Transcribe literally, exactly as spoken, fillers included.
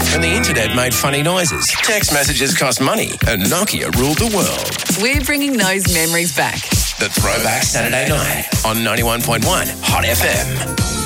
when the internet made funny noises. Text messages cost money and Nokia ruled the world. We're bringing those memories back. The Throwback Saturday Night on ninety-one point one Hot F M.